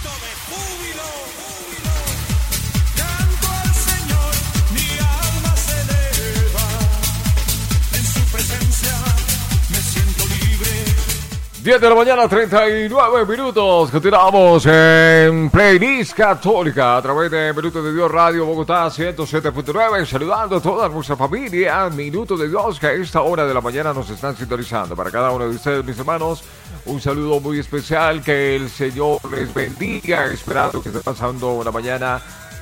Diez de la mañana, 39 minutos. Continuamos en Playlist Católica a través de Minutos de Dios Radio Bogotá 107.9. Saludando a toda nuestra familia. Minutos de Dios que a esta hora de la mañana nos están sintonizando. Para cada uno de ustedes, mis hermanos, un saludo muy especial. Que el Señor les bendiga. Esperando que esté pasando una mañana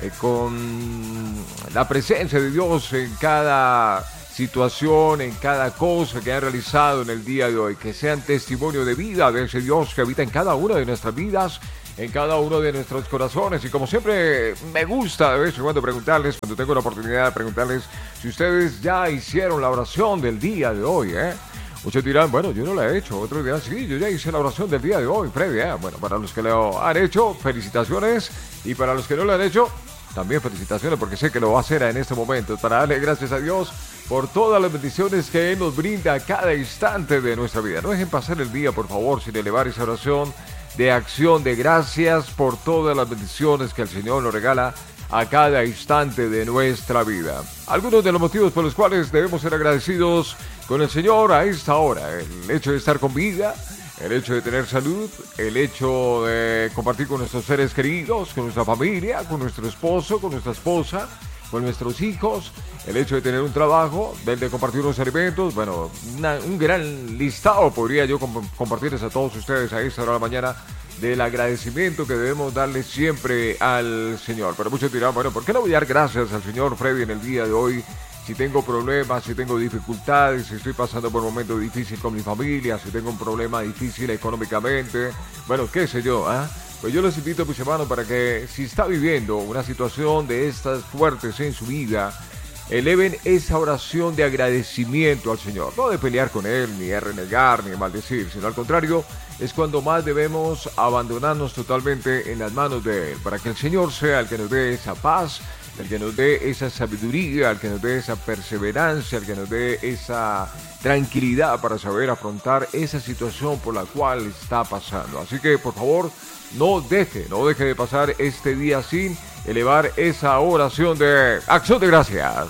con la presencia de Dios en cada situación, en cada cosa que han realizado en el día de hoy, que sean testimonio de vida de ese Dios que habita en cada una de nuestras vidas, en cada uno de nuestros corazones. Y como siempre me gusta de vez en cuando preguntarles, cuando tengo la oportunidad de preguntarles si ustedes ya hicieron la oración del día de hoy, Muchos dirán, bueno, yo no la he hecho. Otros dirán, sí, yo ya hice la oración del día de hoy, previa. Bueno, para los que lo han hecho, felicitaciones. Y para los que no lo han hecho, también felicitaciones, porque sé que lo va a hacer en este momento. Para darle gracias a Dios por todas las bendiciones que Él nos brinda a cada instante de nuestra vida. No dejen pasar el día, por favor, sin elevar esa oración de acción de gracias por todas las bendiciones que el Señor nos regala a cada instante de nuestra vida. Algunos de los motivos por los cuales debemos ser agradecidos con el Señor a esta hora: el hecho de estar con vida, el hecho de tener salud, el hecho de compartir con nuestros seres queridos, con nuestra familia, con nuestro esposo, con nuestra esposa, con nuestros hijos, el hecho de tener un trabajo, el de compartir unos alimentos. Bueno, un gran listado podría yo compartirles a todos ustedes a esta hora de la mañana del agradecimiento que debemos darle siempre al Señor. Pero muchos dirán, bueno, ¿por qué no voy a dar gracias al Señor, Freddy, en el día de hoy? Si tengo problemas, si tengo dificultades, si estoy pasando por un momento difícil con mi familia, si tengo un problema difícil económicamente, bueno, qué sé yo, Pues yo les invito, mis hermanos, para que si está viviendo una situación de estas fuertes en su vida, eleven esa oración de agradecimiento al Señor. No de pelear con Él, ni de renegar, ni de maldecir, sino al contrario, es cuando más debemos abandonarnos totalmente en las manos de Él, para que el Señor sea el que nos dé esa paz, el que nos dé esa sabiduría, el que nos dé esa perseverancia, el que nos dé esa tranquilidad para saber afrontar esa situación por la cual está pasando. Así que, por favor, no deje de pasar este día sin elevar esa oración de acción de gracias.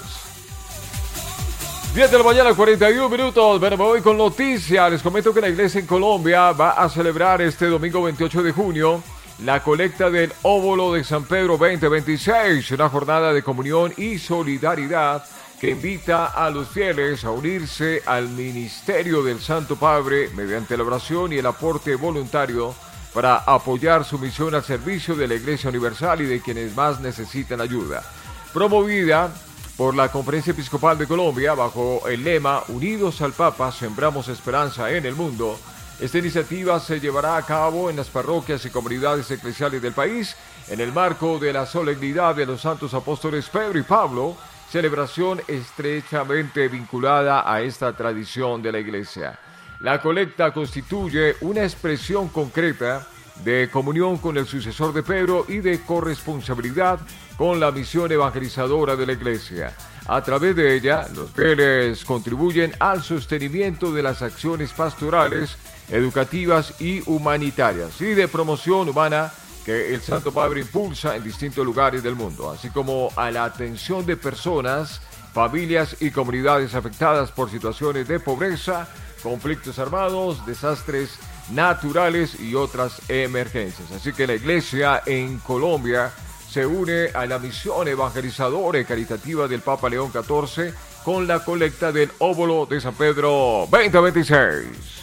10 de la mañana, 41 minutos. Bueno, me voy con noticias. Les comento que la iglesia en Colombia va a celebrar este domingo 28 de junio la colecta del Óvulo de San Pedro 2026, una jornada de comunión y solidaridad que invita a los fieles a unirse al ministerio del Santo Padre mediante la oración y el aporte voluntario para apoyar su misión al servicio de la Iglesia Universal y de quienes más necesitan ayuda. Promovida por la Conferencia Episcopal de Colombia bajo el lema Unidos al Papa, sembramos esperanza en el mundo. Esta iniciativa se llevará a cabo en las parroquias y comunidades eclesiales del país en el marco de la solemnidad de los santos apóstoles Pedro y Pablo, celebración estrechamente vinculada a esta tradición de la Iglesia. La colecta constituye una expresión concreta de comunión con el sucesor de Pedro y de corresponsabilidad con la misión evangelizadora de la Iglesia. A través de ella, los fieles contribuyen al sostenimiento de las acciones pastorales, educativas y humanitarias y de promoción humana que el Santo Padre impulsa en distintos lugares del mundo, así como a la atención de personas, familias y comunidades afectadas por situaciones de pobreza, conflictos armados, desastres naturales y otras emergencias. Así que la Iglesia en Colombia se une a la misión evangelizadora y caritativa del Papa León XIV con la colecta del Óvulo de San Pedro 2026.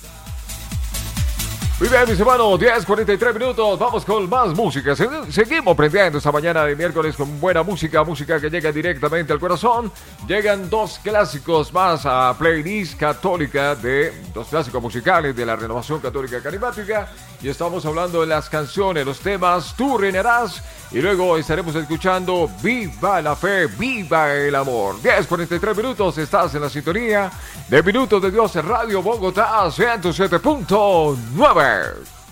Muy bien, mis hermanos, 10:43 minutos, vamos con más música. Seguimos aprendiendo esta mañana de miércoles con buena música que llega directamente al corazón. Llegan dos clásicos más a Playlist Católica, de dos clásicos musicales de la Renovación Católica Carismática. Y estamos hablando de las canciones, los temas Tú reinarás. Y luego estaremos escuchando Viva la Fe, Viva el Amor. 10:43 minutos, estás en la sintonía de Minutos de Dios en Radio Bogotá 107.9.